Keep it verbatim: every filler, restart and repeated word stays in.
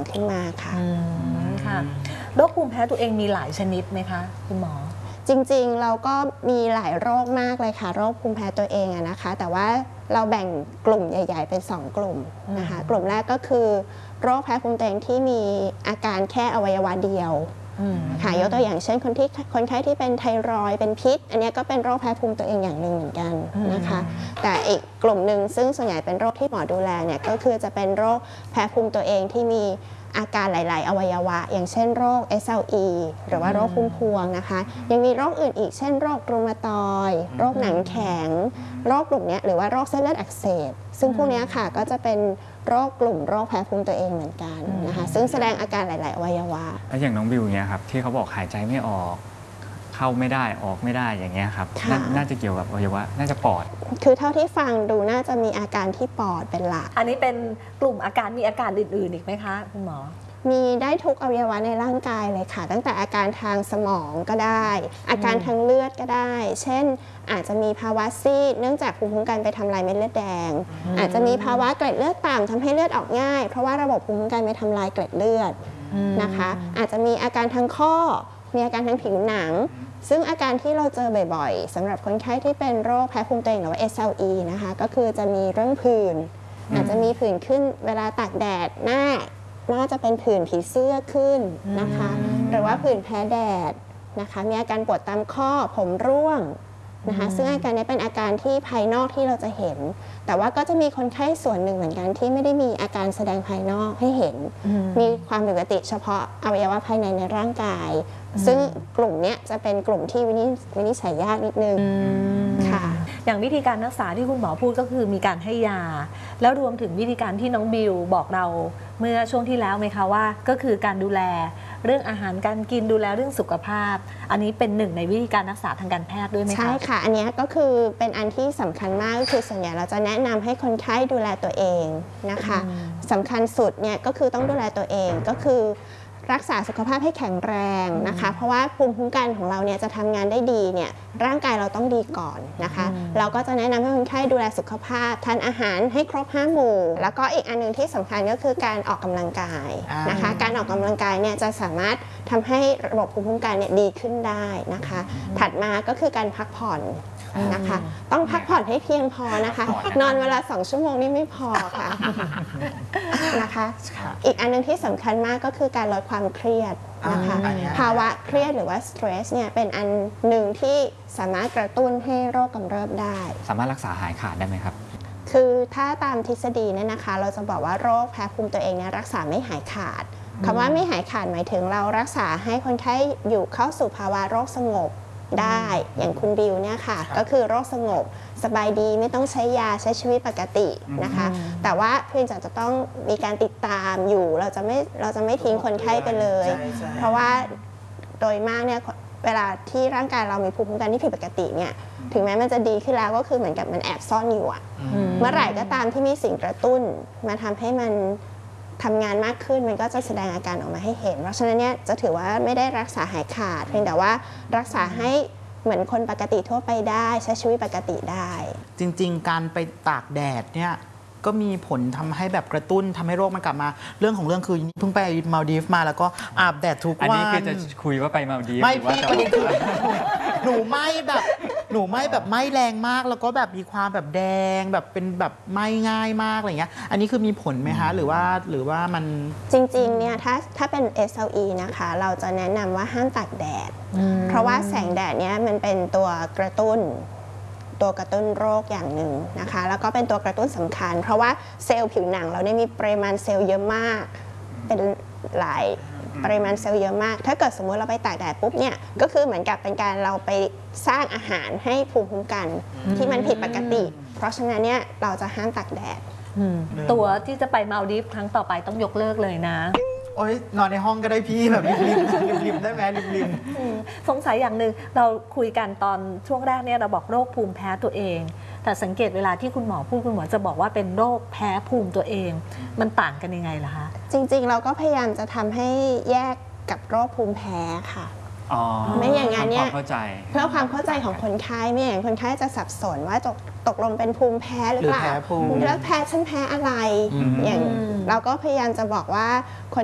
ขึ้นมาค่ะค่ะโรคภูมิแพ้ตัวเองมีหลายชนิดไหมคะคุณหมอจริงๆเราก็มีหลายโรคมากเลยค่ะโรคภูมิแพ้ตัวเองอะนะคะแต่ว่าเราแบ่งกลุ่มใหญ่ๆเป็นสองกลุ่มนะคะกลุ่มแรกก็คือโรคแพ้ภูมิตัวเองที่มีอาการแค่อวัยวะเดียวค่ะยกตัวอย่างเช่นคนที่คนไข้ที่เป็นไทรอยด์เป็นพิษอันนี้ก็เป็นโรคแพ้ภูมิตัวเองอย่างหนึ่งเหมือนกันนะคะแต่อีกกลุ่มหนึ่งซึ่งส่วนใหญ่เป็นโรคที่หมอดูแลเนี่ยก็คือจะเป็นโรคแพ้ภูมิตัวเองที่มีอาการหลายๆอวัยวะอย่างเช่นโรค เอส แอล อี หรือว่าโรคพุ่มพวงนะคะยังมีโรคอื่นอีกเช่นโรครูมาตอยด์โรคหนังแข็งโรคกลุ่มนี้หรือว่าโรคเส้นเลือดอักเสบซึ่งพวกนี้ค่ะก็จะเป็นโรคกลุ่มโรคแพ้ภูมิตัวเองเหมือนกันนะคะซึ่งแสดงอาการหลายๆอวัยวะแล้วอย่างน้องบิวเนี่ยครับที่เขาบอกหายใจไม่ออกเข้าไม่ได้ออกไม่ได้อย่างเงี้ยครับน่าจะเกี่ยวกับอวัยวะน่าจะปอดคือเท่าที่ฟังดูน่าจะมีอาการที่ปอดเป็นหลักอันนี้เป็นกลุ่มอาการมีอาการอื่นๆอีกไหมคะคุณหมอมีได้ทุกอวัยวะในร่างกายเลยค่ะตั้งแต่อาการทางสมองก็ได้อาการทางเลือดก็ได้เช่นอาจจะมีภาวะซีดเนื่องจากภูมิคุ้มกันไปทำลายเม็ดเลือดแดงอาจจะมีภาวะเกล็ดเลือดต่ำทำให้เลือดออกง่ายเพราะว่าระบบภูมิคุ้มกันไปทำลายเกล็ดเลือดนะคะอาจจะมีอาการทางข้อมีอาการทางผิวหนังซึ่งอาการที่เราเจอบ่อยๆสำหรับคนไข้ที่เป็นโรคแพ้ภูมิตัวเองหรือว่า เอส แอล อี นะคะก็คือจะมีเรื่องผื่นอาจจะมีผื่นขึ้นเวลาตากแดดหน้าน่าจะเป็นผื่นผีเสื้อขึ้นนะคะหรือว่าผื่นแพ้แดดนะคะมีอาการปวดตามข้อผมร่วงนะคะซึ่งอาการนี้เป็นอาการที่ภายนอกที่เราจะเห็นแต่ว่าก็จะมีคนไข้ส่วนหนึ่งเหมือนกันที่ไม่ได้มีอาการแสดงภายนอกให้เห็นมีความผิดปกติเฉพาะอวัยวะภายในในร่างกายซึ่งกลุ่มนี้จะเป็นกลุ่มที่วินิจฉัยยากนิดนึงค่ะอย่างวิธีการรักษาที่คุณหมอพูดก็คือมีการให้ยาแล้วรวมถึงวิธีการที่น้องบิวบอกเราเมื่อช่วงที่แล้วไหมคะว่าก็คือการดูแลเรื่องอาหารการกินดูแลเรื่องสุขภาพอันนี้เป็นหนึ่งในวิธีการรักษาทางการแพทย์ด้วยไหมคะใช่ค่ะอันนี้ก็คือเป็นอันที่สำคัญมากก็คือส่วนใหญ่เราจะแนะนำให้คนไข้ดูแลตัวเองนะคะสำคัญสุดเนี่ยก็คือต้องดูแลตัวเองก็คือรักษาสุขภาพให้แข็งแรงนะคะเพราะว่าภูมิคุ้มกันของเราเนี่ยจะทำงานได้ดีเนี่ยร่างกายเราต้องดีก่อนนะคะเราก็จะแนะนำให้คนไข้ดูแลสุขภาพทานอาหารให้ครบห้าหมู่แล้วก็อีกอันนึงที่สำคัญก็คือการออกกำลังกายนะคะการออกกำลังกายเนี่ยจะสามารถทำให้ระบบภูมิคุ้มกันเนี่ยดีขึ้นได้นะคะถัดมาก็คือการพักผ่อนนะคะต้องพักผ่อนให้เพียงพอนะคะนอนเวลาสองชั่วโมงนี่ไม่พอค่ะนะคะอีกอันนึงที่สำคัญมากก็คือการลดความเครียดนะคะภาวะเครียดหรือว่า stress เนี่ยเป็นอันหนึ่งที่สามารถกระตุ้นให้โรคกำเริบได้สามารถรักษาหายขาดได้ไหมครับคือถ้าตามทฤษฎีเนี่ยนะคะเราจะบอกว่าโรคแพ้ภูมิตัวเองเนี่ยรักษาไม่หายขาดคำว่าไม่หายขาดหมายถึงเรารักษาให้คนไข้อยู่เข้าสู่ภาวะโรคสงบได้อย่างคุณบิวเนี่ยค่ะก็คือโรคสงบสบายดีไม่ต้องใช้ยาใช้ชีวิตปกตินะคะแต่ว่าเพียงแต่จะต้องมีการติดตามอยู่เราจะไม่เราจะไม่ทิ้งคนไข้ไปเลยเพราะว่าโดยมากเนี่ยเวลาที่ร่างกายเรามีภูมิคุ้มกันที่ผิดปกติเนี่ยถึงแม้มันจะดีขึ้นแล้วก็คือเหมือนกับมันแอบซ่อนอยู่อะเมื่อไหร่ก็ตามที่มีสิ่งกระตุ้นมาทำให้มันทำงานมากขึ้นมันก็จะแสดงอาการออกมาให้เห็นเพราะฉะนั้นเนี่ยจะถือว่าไม่ได้รักษาหายขาดเพียงแต่ว่ารักษาให้เหมือนคนปกติทั่วไปได้ใช้ชีวิตปกติได้จริงๆการไปตากแดดเนี่ยก็มีผลทำให้แบบกระตุ้นทำให้โรคมันกลับมาเรื่องของเรื่องคือเพิ่งไปมาลดีฟมาแล้วก็อาบแดดทุกวันอันนี้คือจะคุยว่าไปมาลดีฟไม่พี่ประเด็นคือหนูไม่แบบหนูไม่แบบไม่แรงมากแล้วก็แบบมีความแบบแดงแบบเป็นแบบไม่ง่ายมากอะไรเงี้ยอันนี้คือมีผลไหมคะหรือว่าหรือว่ามันจริงๆเนี่ยถ้าถ้าเป็น เอส แอล อี นะคะเราจะแนะนำว่าห้ามตากแดดเพราะว่าแสงแดดเนี่ยมันเป็นตัวกระตุ้นตัวกระตุ้นโรคอย่างหนึ่งนะคะแล้วก็เป็นตัวกระตุ้นสำคัญเพราะว่าเซลล์ผิวหนังเราเนี่ยมีปริมาณเซลล์เยอะมากเป็นหลายปริมาณเซลล์เยอะมากถ้าเกิดสมมุติเราไปตากแดดปุ๊บเนี่ยก็คือเหมือนกับเป็นการเราไปสร้างอาหารให้ภูมิคุ้มกันที่มันผิดปกติเพราะฉะนั้นเนี่ยเราจะห้ามตากแดดตัวที่จะไปมาลดีฟครั้งต่อไปต้องยกเลิกเลยนะโอ๊ยนอนในห้องก็ได้พี่แบบริมๆริมๆได้ไหมริมๆสงสัยอย่างหนึ่งเราคุยกันตอนช่วงแรกเนี่ยเราบอกโรคภูมิแพ้ตัวเองแต่สังเกตเวลาที่คุณหมอพูดคุณหมอจะบอกว่าเป็นโรคแพ้ภูมิตัวเองมันต่างกันยังไงล่ะคะจริงๆเราก็พยายามจะทำให้แยกกับโรคภูมิแพ้ค่ะไม่อย่างนั้นเนี่ยเพื่อความเข้าใจของคนไข้ไม่อย่างคนไข้จะสับสนว่าตกตกลงเป็นภูมิแพ้หรือเปล่าแล้วแพ้ฉันแพ้อะไรอย่างเราก็พยายามจะบอกว่าคน